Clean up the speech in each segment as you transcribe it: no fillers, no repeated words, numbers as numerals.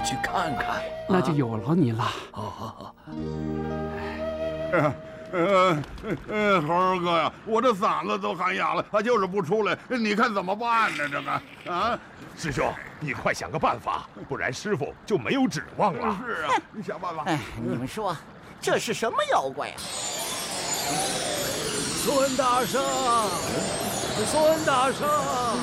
去看看。 那就有劳您了。 好。 猴儿哥呀，我这嗓子都喊哑了，他就是不出来，你看怎么办呢？这个啊， 师兄，你快想个办法，不然师傅就没有指望了。 是啊，你想办法。 哎，你们说，这是什么妖怪啊？ 孙大圣，孙大圣，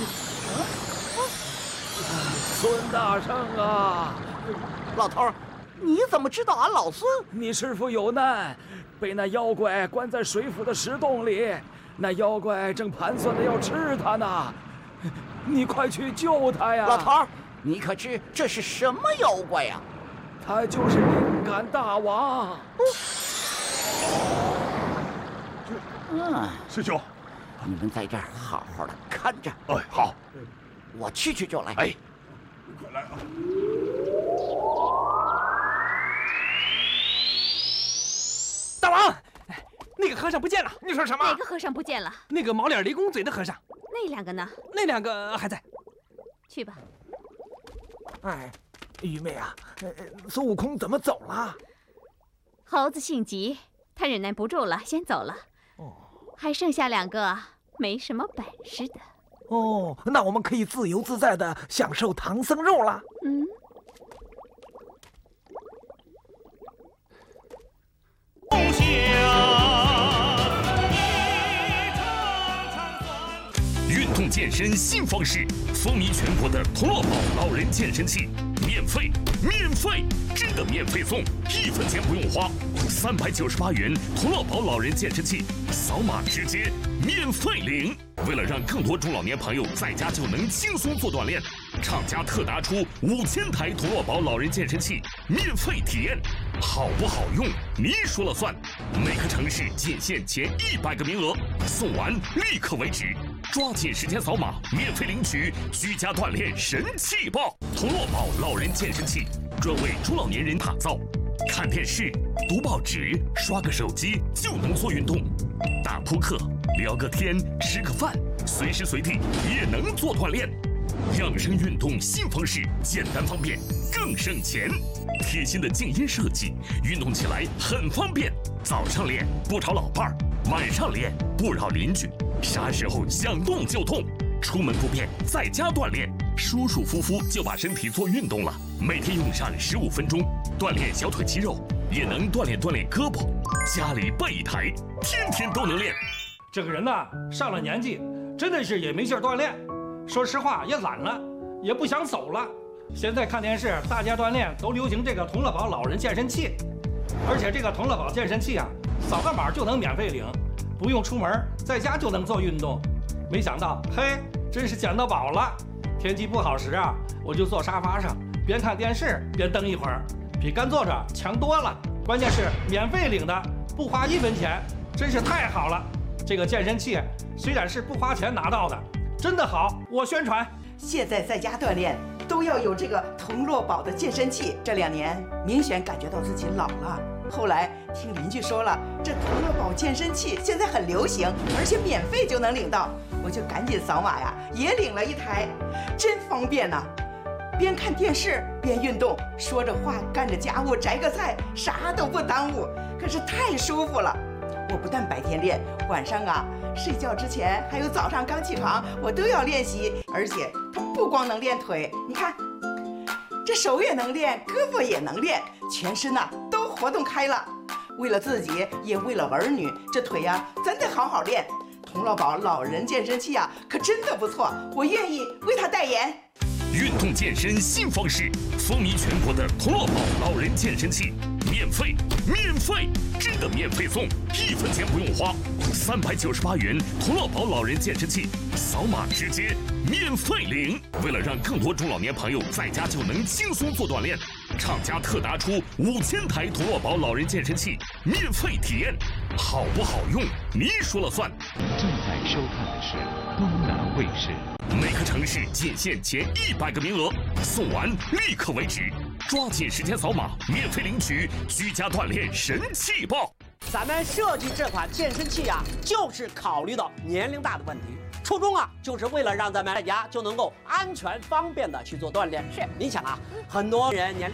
孙大圣啊！ 老头儿，你怎么知道俺老孙？ 你师傅有难，被那妖怪关在水府的石洞里，那妖怪正盘算着要吃他呢。你快去救他呀！ 老头儿，你可知这是什么妖怪呀？ 他就是灵感大王。 师兄， 你们在这儿好好的看着。 哎，好， 我去就来。 哎， 快来啊！ 大王，那个和尚不见了。 你说什么？ 哪个和尚不见了？ 那个毛脸雷公嘴的和尚。 那两个呢？ 那两个还在。 去吧。 哎，愚昧啊！孙悟空怎么走了？ 猴子性急，他忍耐不住了，先走了。还剩下两个没什么本事的。 哦，那我们可以自由自在的享受唐僧肉了。 运动健身新方式，风靡全国的童乐宝老人健身器，免费，真的免费送，1分钱不用花，398元童乐宝老人健身器，扫码直接免费领。为了让更多中老年朋友在家就能轻松做锻炼，厂家特拿出5000台童乐宝老人健身器免费体验，好不好用你说了算。每个城市仅限前100个名额，送完立刻为止，抓紧时间扫码免费领取，居家锻炼神器爆！童乐宝老人健身器专为中老年人打造，看电视、读报纸、刷个手机就能做运动，打扑克、聊个天、吃个饭，随时随地也能做锻炼。养生运动新方式，简单方便，更省钱。贴心的静音设计，运动起来很方便。早上练不吵老伴儿，晚上练不扰邻居，啥时候想动就动。出门不便，在家锻炼，舒舒服服就把身体做运动了。每天用上15分钟，锻炼小腿肌肉，也能锻炼胳膊。家里备一台，天天都能练。 这个人呐，上了年纪，真的是也没劲儿锻炼。说实话，也懒了，也不想走了。现在看电视，大家锻炼都流行这个童乐宝老人健身器，而且这个童乐宝健身器啊，扫个码就能免费领，不用出门，在家就能做运动。没想到，嘿，真是捡到宝了！天气不好时啊，我就坐沙发上，边看电视边蹬一会儿，比干坐着强多了。关键是免费领的，不花1分钱，真是太好了。这个健身器虽然是不花钱拿到的，真的好，我宣传。 现在在家锻炼都要有这个童乐宝的健身器。这2年明显感觉到自己老了。后来听邻居说了，这童乐宝健身器现在很流行，而且免费就能领到，我就赶紧扫码呀，也领了一台，真方便呐！边看电视边运动，说着话干着家务，摘个菜，啥都不耽误，可是太舒服了。我不但白天练，晚上啊睡觉之前还有早上刚起床，我都要练习。而且它不光能练腿，你看这手也能练，胳膊也能练，全身呐都活动开了。为了自己，也为了儿女，这腿呀咱得好好练。童乐宝老人健身器啊，可真的不错，我愿意为他代言。 运动健身新方式，风靡全国的童乐宝老人健身器，免费，真的免费送，1分钱不用花，398元童乐宝老人健身器，扫码直接免费领。为了让更多中老年朋友在家就能轻松做锻炼，厂家特拿出5000台童乐宝老人健身器免费体验，好不好用你说了算。 正在收看的是东南卫视。 每个城市仅限前100个名额，送完立刻为止，抓紧时间扫码免费领取，居家锻炼神器爆！ 咱们设计这款健身器啊，就是考虑到年龄大的问题，初衷啊，就是为了让咱们在家就能够安全方便的去做锻炼。是，你想啊，很多人年龄